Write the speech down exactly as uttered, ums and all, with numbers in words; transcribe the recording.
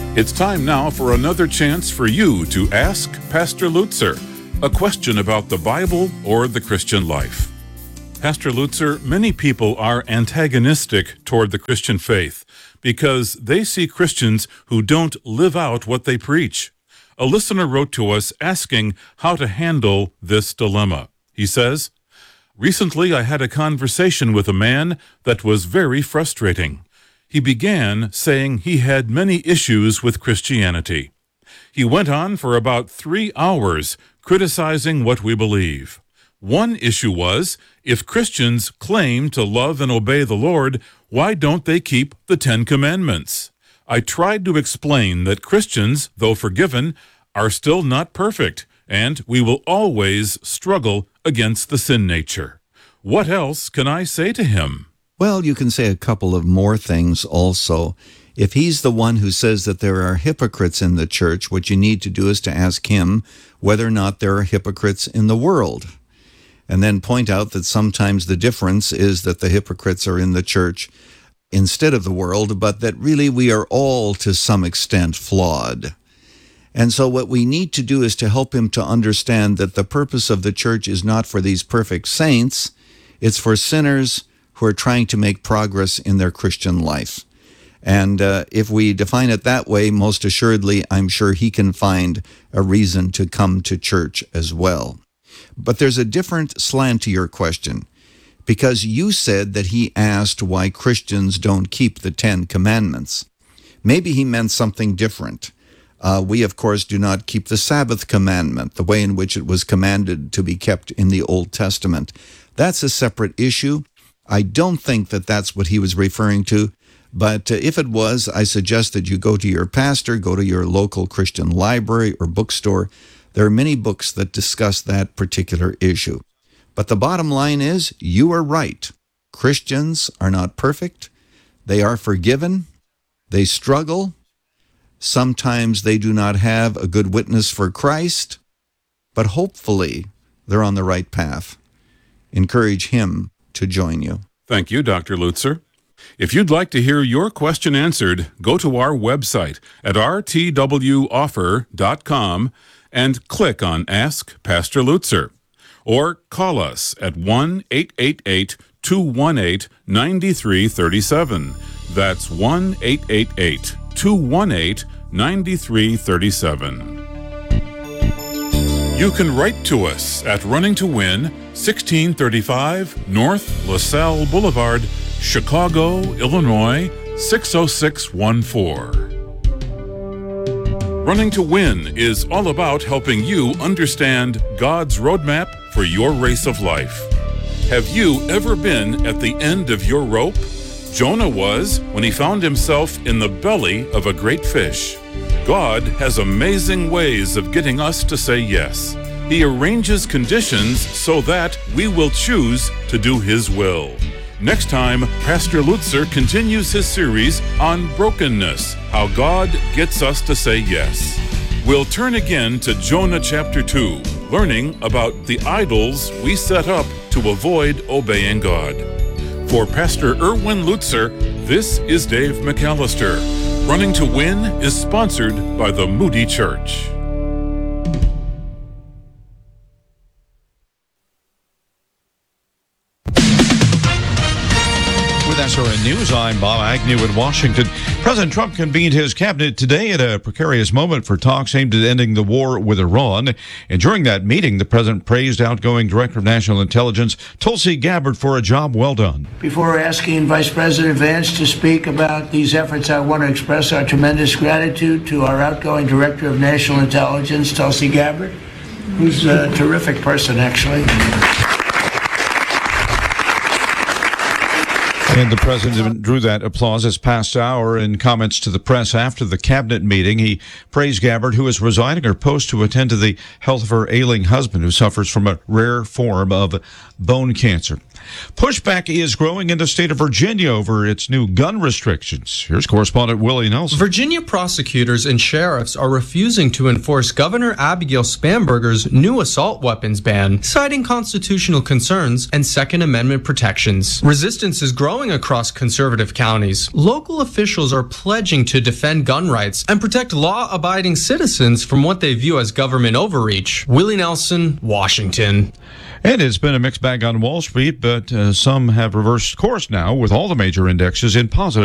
It's time now for another chance for you to ask Pastor Lutzer a question about the Bible or the Christian life. Pastor Lutzer, many people are antagonistic toward the Christian faith because they see Christians who don't live out what they preach. A listener wrote to us asking how to handle this dilemma. He says, "Recently I had a conversation with a man that was very frustrating. He began saying he had many issues with Christianity. He went on for about three hours criticizing what we believe. One issue was, if Christians claim to love and obey the Lord, why don't they keep the Ten Commandments? I tried to explain that Christians, though forgiven, are still not perfect, and we will always struggle against the sin nature. What else can I say to him?" Well, you can say a couple of more things also. If he's the one who says that there are hypocrites in the church, what you need to do is to ask him whether or not there are hypocrites in the world. And then point out that sometimes the difference is that the hypocrites are in the church instead of the world, but that really we are all to some extent flawed. And so what we need to do is to help him to understand that the purpose of the church is not for these perfect saints, it's for sinners who are trying to make progress in their Christian life. And uh, if we define it that way, most assuredly, I'm sure he can find a reason to come to church as well. But there's a different slant to your question, because you said that he asked why Christians don't keep the Ten Commandments. Maybe he meant something different. Uh, we, of course, do not keep the Sabbath commandment, the way in which it was commanded to be kept in the Old Testament. That's a separate issue. I don't think that that's what he was referring to, but uh, if it was, I suggest that you go to your pastor, go to your local Christian library or bookstore. There are many books that discuss that particular issue. But the bottom line is, you are right. Christians are not perfect. They are forgiven. They struggle. Sometimes they do not have a good witness for Christ, but hopefully they're on the right path. Encourage him to join you. Thank you, Doctor Lutzer. If you'd like to hear your question answered, go to our website at r t w offer dot com and click on Ask Pastor Lutzer. Or call us at one eight eight eight, two one eight, nine three three seven. That's one eight eight eight, two one eight, nine three three seven. You can write to us at Running to Win, sixteen thirty-five North LaSalle Boulevard, Chicago, Illinois, six oh six one four. Running to Win is all about helping you understand God's roadmap for your race of life. Have you ever been at the end of your rope? Jonah was when he found himself in the belly of a great fish. God has amazing ways of getting us to say yes. He arranges conditions so that we will choose to do His will. Next time, Pastor Lutzer continues his series on brokenness, how God gets us to say yes. We'll turn again to Jonah chapter two, learning about the idols we set up to avoid obeying God. For Pastor Erwin Lutzer, this is Dave McAllister. Running to Win is sponsored by the Moody Church. With S R N News, I'm Bob Agnew in Washington. President Trump convened his cabinet today at a precarious moment for talks aimed at ending the war with Iran. And during that meeting, the president praised outgoing Director of National Intelligence, Tulsi Gabbard, for a job well done. Before asking Vice President Vance to speak about these efforts, I want to express our tremendous gratitude to our outgoing Director of National Intelligence, Tulsi Gabbard, who's a terrific person, actually. And the president drew that applause this past hour in comments to the press after the cabinet meeting. He praised Gabbard, who is resigning her post to attend to the health of her ailing husband, who suffers from a rare form of bone cancer. Pushback is growing in the state of Virginia over its new gun restrictions. Here's correspondent Willie Nelson. Virginia prosecutors and sheriffs are refusing to enforce Governor Abigail Spanberger's new assault weapons ban, citing constitutional concerns and Second Amendment protections. Resistance is growing across conservative counties. Local officials are pledging to defend gun rights and protect law-abiding citizens from what they view as government overreach. Willie Nelson, Washington. And it's been a mixed bag on Wall Street, but uh, some have reversed course now with all the major indexes in positive.